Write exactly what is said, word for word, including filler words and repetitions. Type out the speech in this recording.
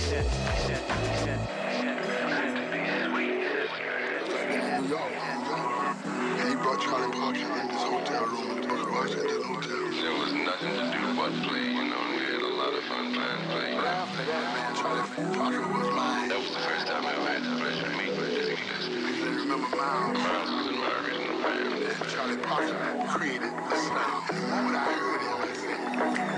He brought Charlie Parker in this hotel room in the Booker Washington Hotel. There was nothing to do but play, you know, and we had a lot of fun playing play. But after that, man, Charlie Parker was mine. That was the first time I ever had the pleasure of meeting with Dizzy Gillespie. You remember Miles? Miles was in my original band. Yeah, Charlie Parker created the sound. The moment I heard him, I said,